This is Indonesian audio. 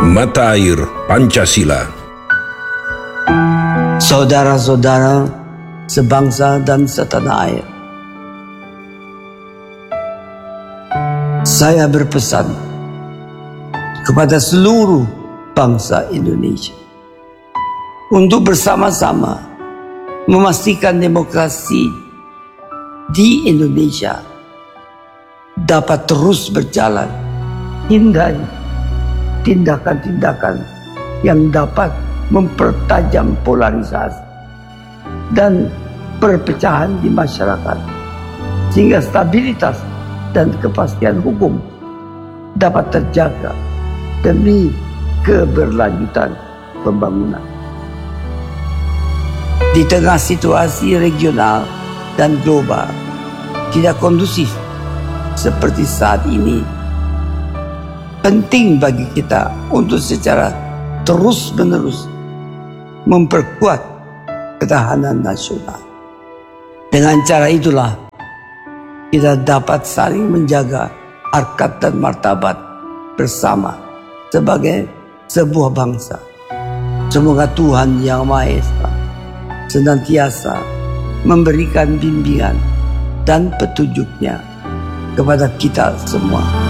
Mata air Pancasila. Saudara-saudara sebangsa dan setanah air, saya berpesan kepada seluruh bangsa Indonesia untuk bersama-sama memastikan demokrasi di Indonesia dapat terus berjalan. Hindari tindakan-tindakan yang dapat mempertajam polarisasi dan perpecahan di masyarakat, sehingga stabilitas dan kepastian hukum dapat terjaga demi keberlanjutan pembangunan. Di tengah situasi regional dan global tidak kondusif seperti saat ini, penting bagi kita untuk secara terus-menerus memperkuat ketahanan nasional. Dengan cara itulah kita dapat saling menjaga harkat dan martabat bersama sebagai sebuah bangsa. Semoga Tuhan Yang Maha Esa senantiasa memberikan bimbingan dan petunjuknya kepada kita semua.